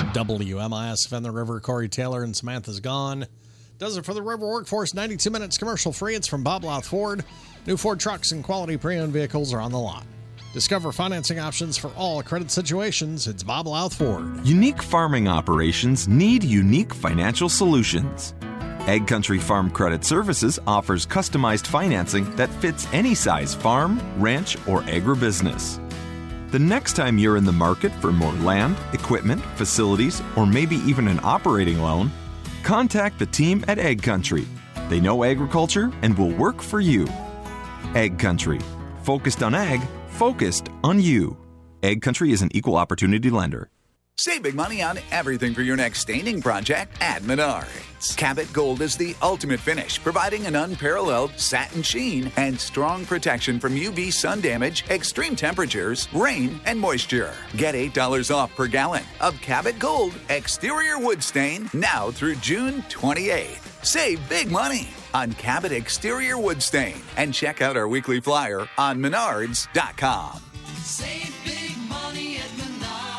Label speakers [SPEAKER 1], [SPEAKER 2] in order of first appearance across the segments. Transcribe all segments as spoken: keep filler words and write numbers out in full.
[SPEAKER 1] W M I S Van the River, Corey Taylor and Samantha's Gone. Does it for the River Workforce, ninety-two minutes commercial free. It's from Bob Louth Ford. New Ford trucks and quality pre-owned vehicles are on the lot. Discover financing options for all credit situations. It's Bob Louth Ford.
[SPEAKER 2] Unique farming operations need unique financial solutions. Ag Country Farm Credit Services offers customized financing that fits any size farm, ranch, or agribusiness. The next time you're in the market for more land, equipment, facilities, or maybe even an operating loan, contact the team at Ag Country. They know agriculture and will work for you. Ag Country. Focused on ag, focused on you. Ag Country is an equal opportunity lender.
[SPEAKER 3] Save big money on everything for your next staining project at Menards. Cabot Gold is the ultimate finish, providing an unparalleled satin sheen and strong protection from U V sun damage, extreme temperatures, rain, and moisture. Get eight dollars off per gallon of Cabot Gold exterior wood stain now through June twenty-eighth. Save big money on Cabot exterior wood stain and check out our weekly flyer on menards dot com.
[SPEAKER 4] Save big money at Menards.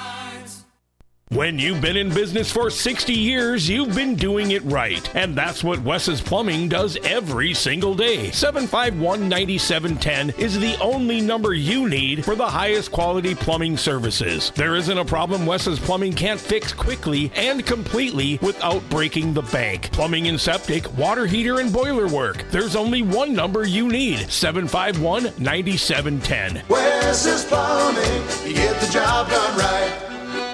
[SPEAKER 5] When you've been in business for sixty years, you've been doing it right. And that's what Wes's Plumbing does every single day. seven five one, nine seven one zero is the only number you need for the highest quality plumbing services. There isn't a problem Wes's Plumbing can't fix quickly and completely without breaking the bank. Plumbing and septic, water heater, and boiler work. There's only one number you need. seven five one, nine seven one zero.
[SPEAKER 6] Wes's Plumbing, you get the job done right.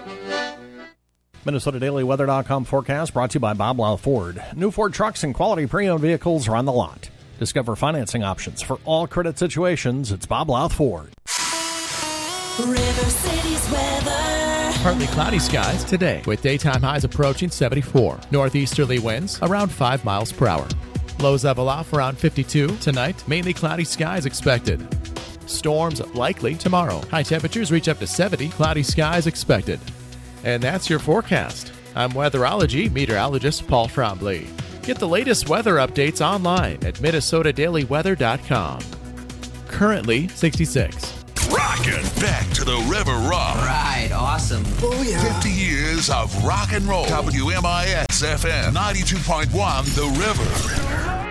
[SPEAKER 1] Minnesota Daily Weather dot com forecast brought to you by Bob Louth Ford. New Ford trucks and quality pre-owned vehicles are on the lot. Discover financing options for all credit situations. It's Bob Louth Ford.
[SPEAKER 7] River City's weather.
[SPEAKER 8] Partly cloudy skies today with daytime highs approaching seventy-four. Northeasterly winds around five miles per hour. Lows level off around fifty-two. Tonight, mainly cloudy skies expected. Storms likely tomorrow. High temperatures reach up to seventy. Cloudy skies expected. And that's your forecast. I'm weatherology meteorologist Paul Trombley. Get the latest weather updates online at Minnesota Daily Weather dot com. Currently sixty-six.
[SPEAKER 9] Rockin' back to the River Rock.
[SPEAKER 10] Right, awesome.
[SPEAKER 9] Oh, yeah. fifty years of rock and roll. W M I S F M ninety-two point one The River.